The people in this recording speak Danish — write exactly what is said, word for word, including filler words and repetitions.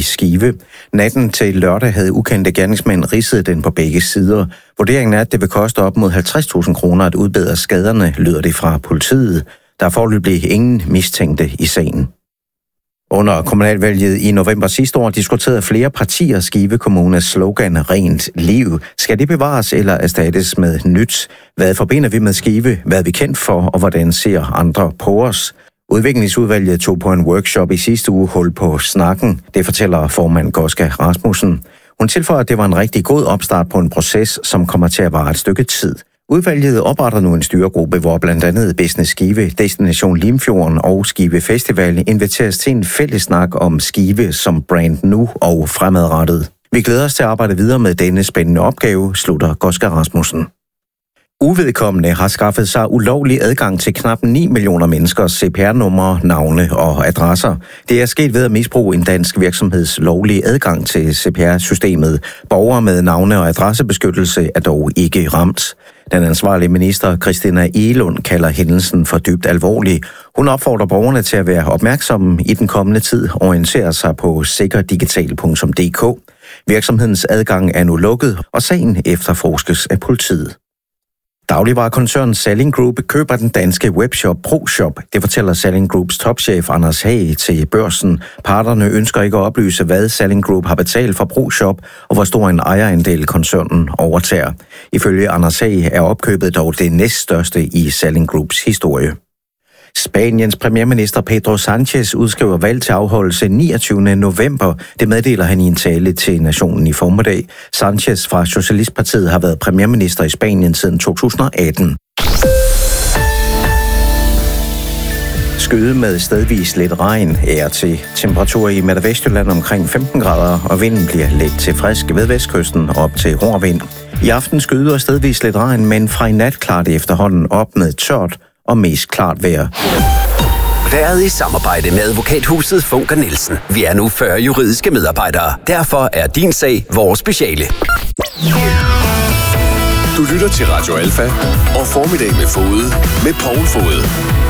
Skive. Natten til lørdag havde ukendte gerningsmænd ridset den på begge sider. Vurderingen er, at det vil koste op mod halvtreds tusind kroner at udbedre skaderne, lyder det fra politiet. Der er foreløbig ingen mistænkte i sagen. Under kommunalvalget i november sidste år diskuterede flere partier Skive Kommunes slogan Rent liv. Skal det bevares eller erstattes med nyt? Hvad forbinder vi med Skive? Hvad er vi kendt for, og hvordan ser andre på os? Udviklingsudvalget tog på en workshop i sidste uge hul på snakken. Det fortæller formand Goska Rasmussen. Hun tilføjer, at det var en rigtig god opstart på en proces, som kommer til at vare et stykke tid. Udvalget opretter nu en styregruppe, hvor blandt andet Business Skive, Destination Limfjorden og Skive Festival inviteres til en fælles snak om Skive som brand nu og fremadrettet. Vi glæder os til at arbejde videre med denne spændende opgave, slutter Goska Rasmussen. Uvedkommende har skaffet sig ulovlig adgang til knap ni millioner menneskers C P R-numre, navne og adresser. Det er sket ved at misbruge en dansk virksomheds lovlige adgang til C P R-systemet. Borgere med navne- og adressebeskyttelse er dog ikke ramt. Den ansvarlige minister, Christina Egelund, kalder hændelsen for dybt alvorlig. Hun opfordrer borgerne til at være opmærksomme i den kommende tid og orientere sig på sikkerdigital punktum d k. Virksomhedens adgang er nu lukket, og sagen efterforskes af politiet. Dagligvarekoncernen Salling Group køber den danske webshop ProShop. Det fortæller Salling Groups topchef Anders Hage til Børsen. Parterne ønsker ikke at oplyse, hvad Salling Group har betalt for ProShop, og hvor stor en ejerandel koncernen overtager. Ifølge Anders Hage er opkøbet dog det næststørste i Salling Groups historie. Spaniens premierminister Pedro Sanchez udskriver valg til afholdelse niogtyvende november. Det meddeler han i en tale til nationen i formiddag. Sanchez fra Socialistpartiet har været premierminister i Spanien siden to tusind og atten. Skyde med stedvis lidt regn er til. Temperaturer i Midt- og Vestjylland omkring femten grader, og vinden bliver let til frisk ved vestkysten op til hård vind. I aften skyder og stedvis lidt regn, men fra i nat klart efterhånden op med tørt og mest klart vejr. Været i samarbejde med advokathuset Funker Nielsen. Vi er nu fyrre juridiske medarbejdere. Derfor er din sag vores speciale. Du lytter til Radio Alfa og Formiddag med Fode med Poul Fode.